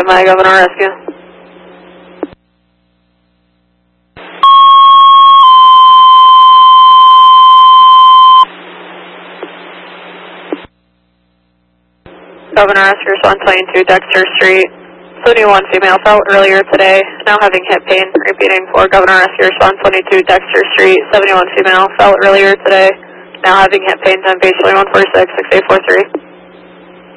my Governor Rescue. Governor Rescue Response 22 Dexter Street. 71 female fell earlier today, now having hip pain. Repeating for Governor Rescue Response 22 Dexter Street. 71 female fell earlier today, now having hip pain. 10 page 2146 6843.